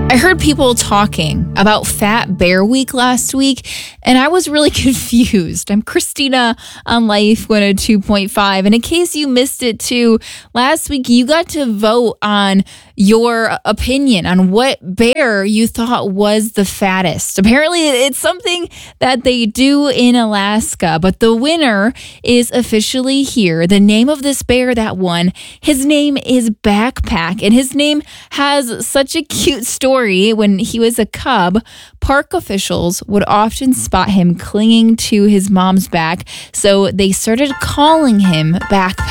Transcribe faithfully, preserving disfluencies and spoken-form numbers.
I heard people talking about Fat Bear Week last week, and I was really confused. I'm Christina on Life one oh two point five, and in case you missed it too, last week you got to vote on your opinion on what bear you thought was the fattest. Apparently, it's something that they do in Alaska, but the winner is officially here. The name of this bear that won, his name is Backpack, and his name has such a cute story. When he was a cub, park officials would often spot him clinging to his mom's back, so they started calling him Backpack.